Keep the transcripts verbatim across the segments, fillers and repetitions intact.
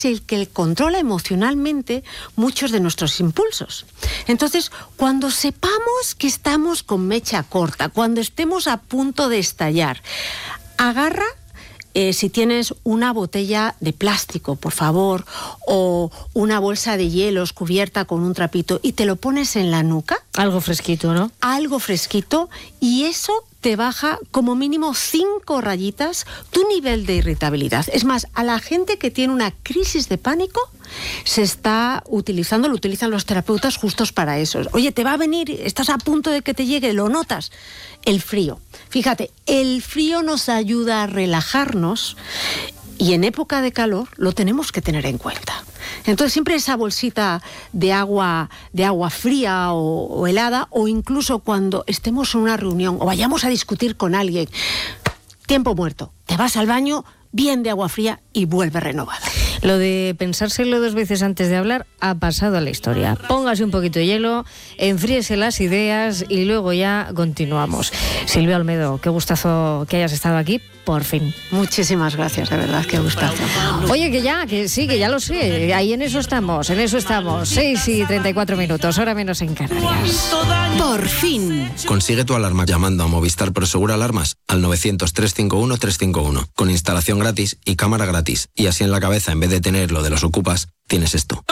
el que controla emocionalmente muchos de nuestros impulsos. Entonces, cuando sepamos que estamos con mecha corta, cuando estemos a punto de estallar, agarra, eh, si tienes una botella de plástico, por favor, o una bolsa de hielos cubierta con un trapito y te lo pones en la nuca. Algo fresquito, ¿no? Algo fresquito, y eso te baja como mínimo cinco rayitas tu nivel de irritabilidad. Es más, a la gente que tiene una crisis de pánico se está utilizando, lo utilizan los terapeutas justos para eso. Oye, te va a venir, estás a punto de que te llegue, lo notas. El frío. Fíjate, el frío nos ayuda a relajarnos y en época de calor lo tenemos que tener en cuenta. Entonces siempre esa bolsita de agua, de agua fría o, o helada, o incluso cuando estemos en una reunión o vayamos a discutir con alguien, tiempo muerto, te vas al baño bien de agua fría y vuelve renovada. Lo de pensárselo dos veces antes de hablar ha pasado a la historia. Póngase un poquito de hielo, enfríese las ideas y luego ya continuamos. Silvia Olmedo, qué gustazo que hayas estado aquí, por fin. Muchísimas gracias, de verdad, qué gustazo. Oye, que ya, que sí, que ya lo sé, ahí en eso estamos, en eso estamos. seis y treinta y cuatro minutos, hora menos en Canarias. Por fin. Consigue tu alarma llamando a Movistar Prosegur Alarmas al novecientos, trescientos cincuenta y uno, trescientos cincuenta y uno, con instalación gratis y cámara gratis. Y así en la cabeza, en vez de tener lo de los ocupas, tienes esto.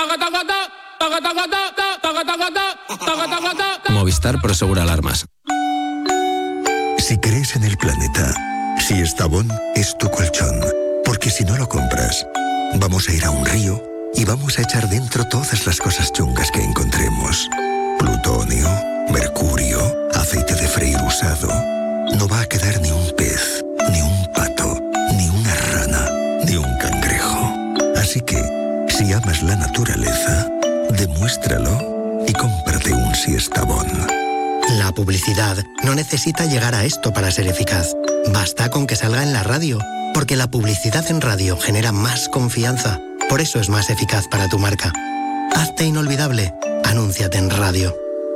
Movistar Prosegur Alarmas. Si crees en el planeta, si Estavón es tu colchón, porque si no lo compras, vamos a ir a un río y vamos a echar dentro todas las cosas chungas que encontremos. Plutonio, mercurio, aceite de freír usado. No va a quedar ni un pez, ni un pato, ni una rana, ni un cangrejo. Así que, si amas la naturaleza, demuéstralo y cómprate un Siestabón. La publicidad no necesita llegar a esto para ser eficaz. Basta con que salga en la radio, porque la publicidad en radio genera más confianza. Por eso es más eficaz para tu marca. Hazte inolvidable. Anúnciate en radio.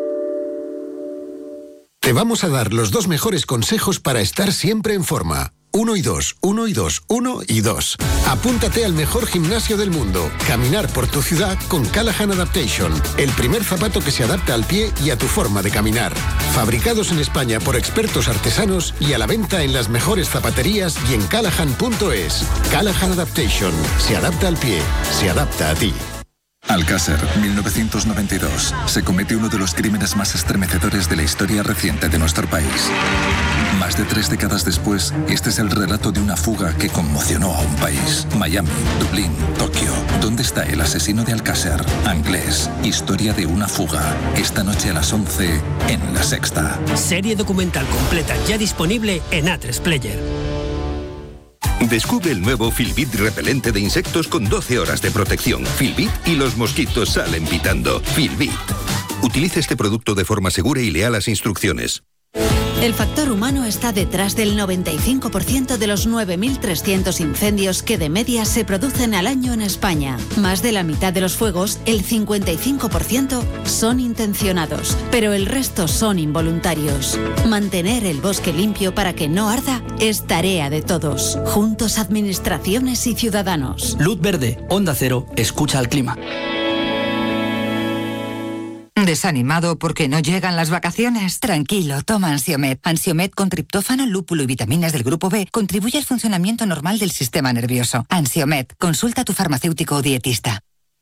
Te vamos a dar los dos mejores consejos para estar siempre en forma. Uno y dos, uno y dos, uno y dos. Apúntate al mejor gimnasio del mundo. Caminar por tu ciudad con Callahan Adaptation. El primer zapato que se adapta al pie y a tu forma de caminar. Fabricados en España por expertos artesanos y a la venta en las mejores zapaterías y en callahan punto es. Callahan Adaptation. Se adapta al pie. Se adapta a ti. Alcácer, mil novecientos noventa y dos. Se comete uno de los crímenes más estremecedores de la historia reciente de nuestro país. Más de tres décadas después, este es el relato de una fuga que conmocionó a un país. Miami, Dublín, Tokio. ¿Dónde está el asesino de Alcácer? Anglés. Historia de una fuga. Esta noche a las once en La Sexta. Serie documental completa ya disponible en A tres Player. Descubre el nuevo Filbit repelente de insectos con doce horas de protección. Filbit y los mosquitos salen pitando. Filbit. Utilice este producto de forma segura y lea las instrucciones. El factor humano está detrás del noventa y cinco por ciento de los nueve mil trescientos incendios que de media se producen al año en España. Más de la mitad de los fuegos, el cincuenta y cinco por ciento, son intencionados, pero el resto son involuntarios. Mantener el bosque limpio para que no arda es tarea de todos. Juntos, administraciones y ciudadanos. Luz verde, Onda Cero, escucha al clima. ¿Desanimado porque no llegan las vacaciones? Tranquilo, toma Ansiomed. Ansiomed con triptófano, lúpulo y vitaminas del grupo B contribuye al funcionamiento normal del sistema nervioso. Ansiomed, consulta a tu farmacéutico o dietista.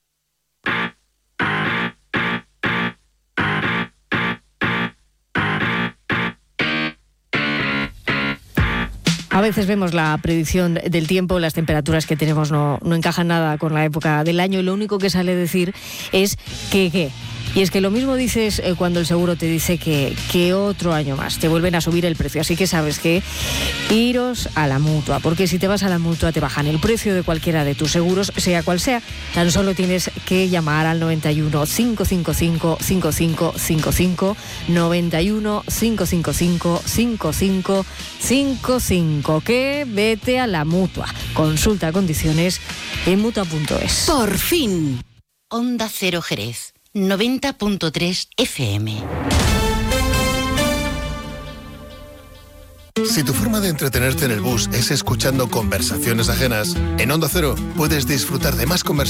A veces vemos la predicción del tiempo, las temperaturas que tenemos no, no encajan nada con la época del año y lo único que sale decir es que, ¿qué? Y es que lo mismo dices eh, cuando el seguro te dice que, que otro año más te vuelven a subir el precio. Así que sabes que iros a la Mutua, porque si te vas a la Mutua te bajan el precio de cualquiera de tus seguros, sea cual sea. Tan solo tienes que llamar al noventa y uno, cinco cinco cinco, cinco cinco cinco cinco, noventa y uno, cinco cinco cinco, cinco cinco cinco cinco, que vete a la Mutua. Consulta condiciones en mutua punto es. Por fin. Onda Cero Jerez. noventa punto tres F M. Si tu forma de entretenerte en el bus es escuchando conversaciones ajenas, en Onda Cero puedes disfrutar de más conversaciones